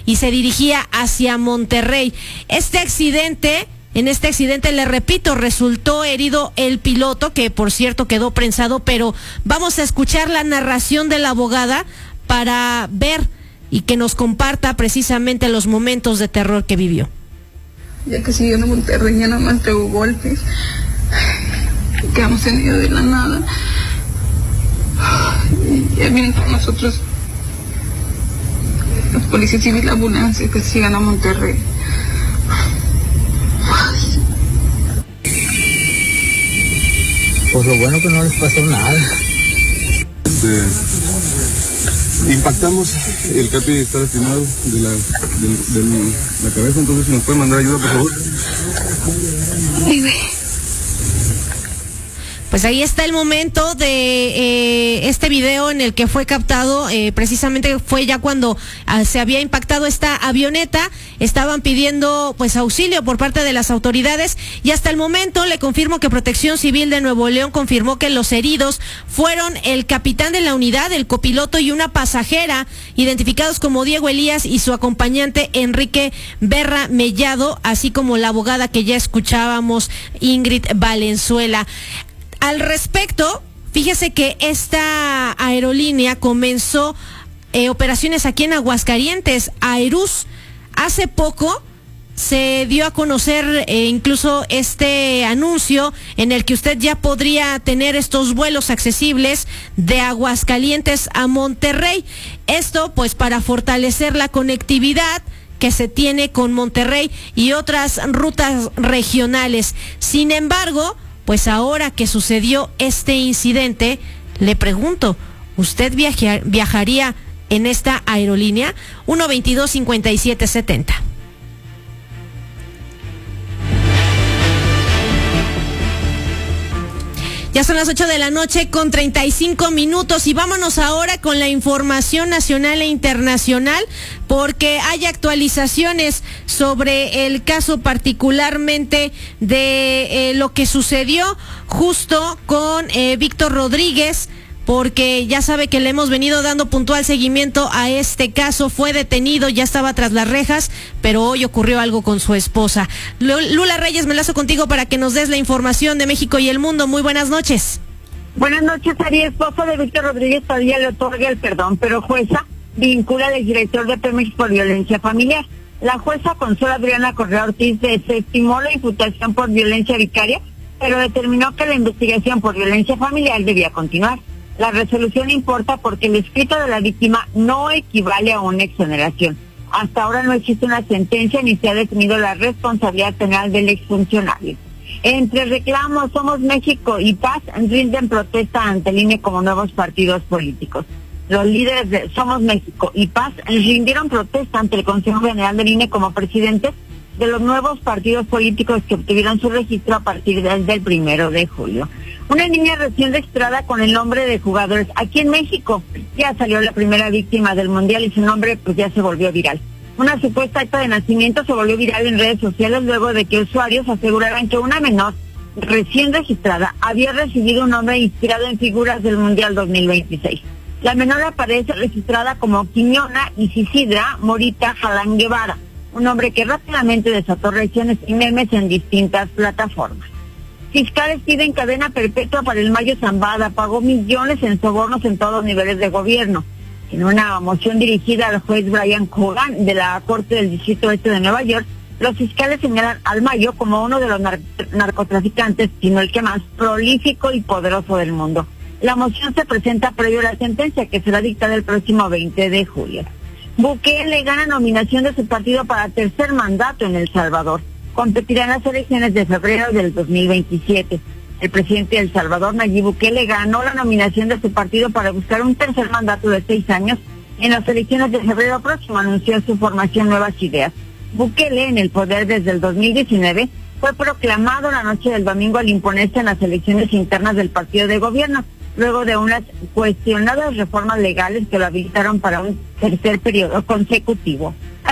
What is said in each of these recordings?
y se dirigía hacia Monterrey. En este accidente, le repito, resultó herido el piloto, que por cierto quedó prensado, pero vamos a escuchar la narración de la abogada para ver y que nos comparta precisamente los momentos de terror que vivió. Ya que siguiendo Monterrey, ya nada más pegó golpes. Quedamos en medio de la nada. Ya vienen con nosotros los policías civiles, la ambulancia que sigan a Monterrey. Pues lo bueno que no les pasó nada. Impactamos, el Capi está lastimado de la cabeza, entonces si nos puede mandar ayuda, por favor. Pues ahí está el momento de este video en el que fue captado, precisamente fue ya cuando se había impactado esta avioneta. Estaban pidiendo pues auxilio por parte de las autoridades y hasta el momento le confirmo que Protección Civil de Nuevo León confirmó que los heridos fueron el capitán de la unidad, el copiloto y una pasajera, identificados como Diego Elías y su acompañante Enrique Berra Mellado, así como la abogada que ya escuchábamos, Ingrid Valenzuela. Al respecto, fíjese que esta aerolínea comenzó operaciones aquí en Aguascalientes, Aerús. Hace poco se dio a conocer incluso este anuncio en el que usted ya podría tener estos vuelos accesibles de Aguascalientes a Monterrey. Esto pues para fortalecer la conectividad que se tiene con Monterrey y otras rutas regionales. Sin embargo, pues ahora que sucedió este incidente, le pregunto, ¿usted viajaría en esta aerolínea? 1-22-57-70. Ya son las 8 de la noche con 35 minutos y vámonos ahora con la información nacional e internacional, porque hay actualizaciones sobre el caso particularmente de lo que sucedió justo con Víctor Rodríguez, porque ya sabe que le hemos venido dando puntual seguimiento a este caso. Fue detenido, ya estaba tras las rejas, pero hoy ocurrió algo con su esposa. Lula Reyes, me enlazo contigo para que nos des la información de México y el mundo. Muy buenas noches. Buenas noches, Ari. Esposa de Víctor Rodríguez todavía le otorga el perdón, pero jueza vincula al exdirector de Pemex por violencia familiar. La jueza Consuelo Adriana Correa Ortiz desestimó la imputación por violencia vicaria, pero determinó que la investigación por violencia familiar debía continuar. La resolución importa porque el escrito de la víctima no equivale a una exoneración. Hasta ahora no existe una sentencia ni se ha definido la responsabilidad penal del exfuncionario. Entre reclamos, Somos México y Paz rinden protesta ante el INE como nuevos partidos políticos. Los líderes de Somos México y Paz rindieron protesta ante el Consejo General del INE como presidentes de los nuevos partidos políticos que obtuvieron su registro a partir del 1 de julio. Una niña recién registrada con el nombre de jugadores aquí en México. Ya salió la primera víctima del Mundial y su nombre pues ya se volvió viral. Una supuesta acta de nacimiento se volvió viral en redes sociales luego de que usuarios aseguraran que una menor recién registrada había recibido un nombre inspirado en figuras del Mundial 2026. La menor aparece registrada como Quiñona Isidra Morita Jalán Guevara, un nombre que rápidamente desató reacciones y memes en distintas plataformas. Fiscales piden cadena perpetua para el Mayo Zambada, pagó millones en sobornos en todos los niveles de gobierno. En una moción dirigida al juez Brian Hogan de la Corte del Distrito Este de Nueva York, los fiscales señalan al Mayo como uno de los narcotraficantes, sino el que más prolífico y poderoso del mundo. La moción se presenta previo a la sentencia que será dictada el próximo 20 de julio. Bukele gana nominación de su partido para tercer mandato en El Salvador. Competirá en las elecciones de febrero del 2027. El presidente de El Salvador, Nayib Bukele, ganó la nominación de su partido para buscar un tercer mandato de 6 años. En las elecciones de febrero próximo anunció su formación Nuevas Ideas. Bukele, en el poder desde el 2019, fue proclamado la noche del domingo al imponerse en las elecciones internas del partido de gobierno, luego de unas cuestionadas reformas legales que lo habilitaron para un tercer periodo consecutivo. Hasta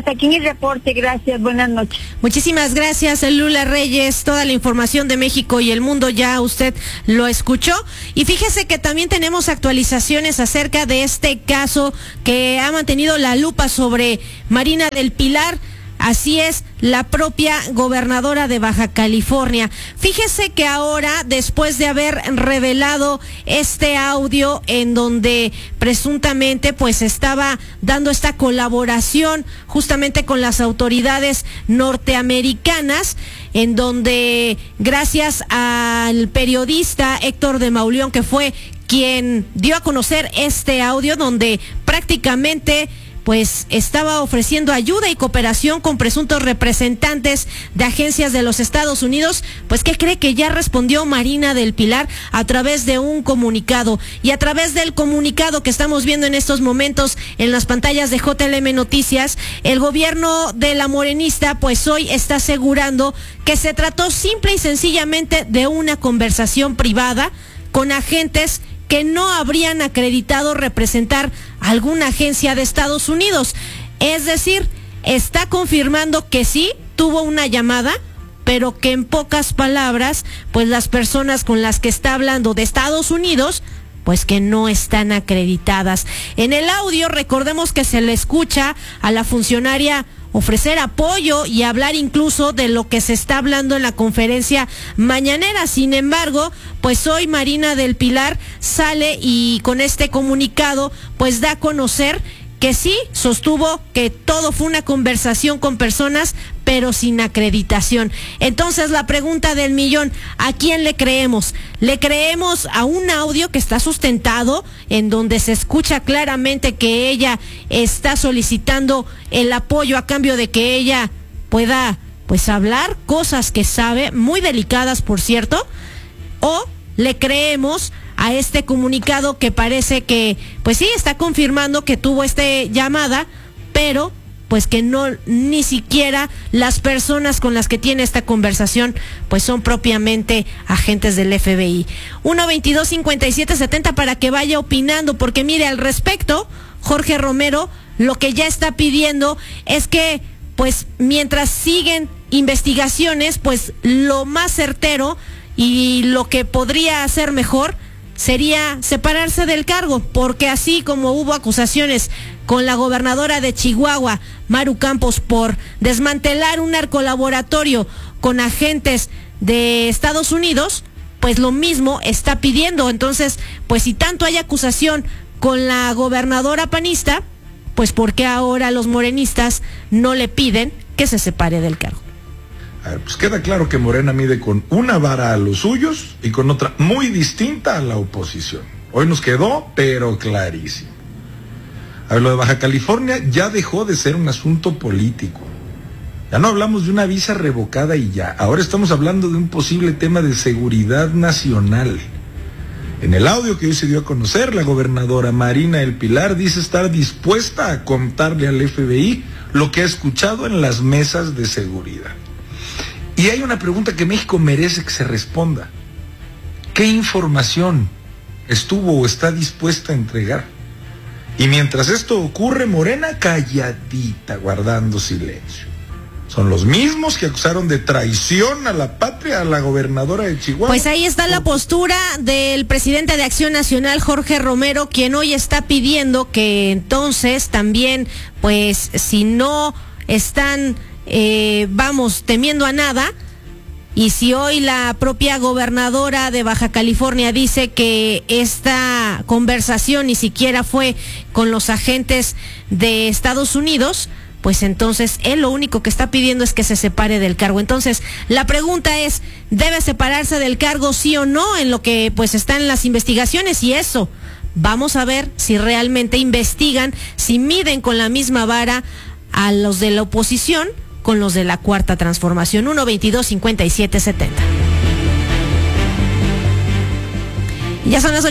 Hasta aquí mi reporte, gracias, buenas noches. Muchísimas gracias, Lula Reyes. Toda la información de México y el mundo ya usted lo escuchó. Y fíjese que también tenemos actualizaciones acerca de este caso que ha mantenido la lupa sobre Marina del Pilar. Así es, la propia gobernadora de Baja California. Fíjese que ahora, después de haber revelado este audio en donde presuntamente pues estaba dando esta colaboración justamente con las autoridades norteamericanas, en donde gracias al periodista Héctor de Mauleón, que fue quien dio a conocer este audio donde prácticamente pues estaba ofreciendo ayuda y cooperación con presuntos representantes de agencias de los Estados Unidos, pues ¿qué cree? Que ya respondió Marina del Pilar a través de un comunicado, y a través del comunicado que estamos viendo en estos momentos en las pantallas de JLM Noticias, el gobierno de la morenista pues hoy está asegurando que se trató simple y sencillamente de una conversación privada con agentes que no habrían acreditado representar alguna agencia de Estados Unidos. Es decir, está confirmando que sí tuvo una llamada, pero que en pocas palabras, pues las personas con las que está hablando de Estados Unidos, pues que no están acreditadas. En el audio, recordemos que se le escucha a la funcionaria ofrecer apoyo y hablar incluso de lo que se está hablando en la conferencia mañanera. Sin embargo, pues hoy Marina del Pilar sale y con este comunicado pues da a conocer que sí, sostuvo que todo fue una conversación con personas, pero sin acreditación. Entonces la pregunta del millón, ¿a quién le creemos? ¿Le creemos a un audio que está sustentado, en donde se escucha claramente que ella está solicitando el apoyo a cambio de que ella pueda pues hablar cosas que sabe, muy delicadas por cierto? ¿O le creemos a este comunicado que parece que, pues sí, está confirmando que tuvo esta llamada, pero pues que no, ni siquiera las personas con las que tiene esta conversación, pues son propiamente agentes del FBI? 1-22-57-70 para que vaya opinando, porque mire, al respecto, Jorge Romero lo que ya está pidiendo es que, pues mientras siguen investigaciones, pues lo más certero y lo que podría hacer mejor sería separarse del cargo, porque así como hubo acusaciones con la gobernadora de Chihuahua, Maru Campos, por desmantelar un narcolaboratorio con agentes de Estados Unidos, pues lo mismo está pidiendo. Entonces, pues si tanto hay acusación con la gobernadora panista, pues ¿por qué ahora los morenistas no le piden que se separe del cargo? A ver, pues queda claro que Morena mide con una vara a los suyos y con otra muy distinta a la oposición. Hoy nos quedó, pero clarísimo. A ver, lo de Baja California ya dejó de ser un asunto político. Ya no hablamos de una visa revocada y ya. Ahora estamos hablando de un posible tema de seguridad nacional. En el audio que hoy se dio a conocer, la gobernadora Marina del Pilar dice estar dispuesta a contarle al FBI lo que ha escuchado en las mesas de seguridad. Y hay una pregunta que México merece que se responda. ¿Qué información estuvo o está dispuesta a entregar? Y mientras esto ocurre, Morena calladita, guardando silencio. Son los mismos que acusaron de traición a la patria a la gobernadora de Chihuahua. Pues ahí está la postura del presidente de Acción Nacional, Jorge Romero, quien hoy está pidiendo que entonces también, pues si no están temiendo a nada, y si hoy la propia gobernadora de Baja California dice que esta conversación ni siquiera fue con los agentes de Estados Unidos, pues entonces él lo único que está pidiendo es que se separe del cargo. Entonces la pregunta es, ¿debe separarse del cargo sí o no en lo que pues está en las investigaciones? Y eso, vamos a ver si realmente investigan, si miden con la misma vara a los de la oposición con los de la Cuarta Transformación. 1-22-57-70. Ya son las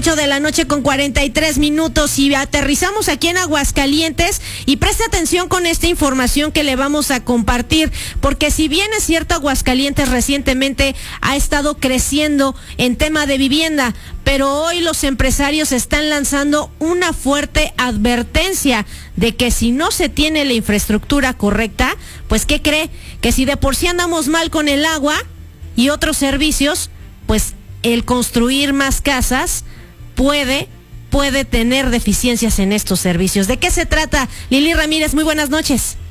8:43 y aterrizamos aquí en Aguascalientes y preste atención con esta información que le vamos a compartir, porque si bien es cierto, Aguascalientes recientemente ha estado creciendo en tema de vivienda, pero hoy los empresarios están lanzando una fuerte advertencia de que si no se tiene la infraestructura correcta, pues ¿qué cree? Que si de por sí andamos mal con el agua y otros servicios, pues el construir más casas puede tener deficiencias en estos servicios. ¿De qué se trata? Lili Ramírez, muy buenas noches.